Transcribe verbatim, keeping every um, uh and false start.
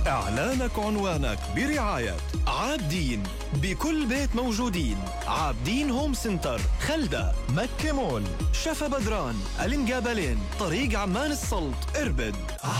إعلانك عنوانك برعاية عابدين، بكل بيت موجودين. عابدين هوم سنتر، خلدة، مكة مول، شفا بدران، الانجابلين، طريق عمان السلط، اربد.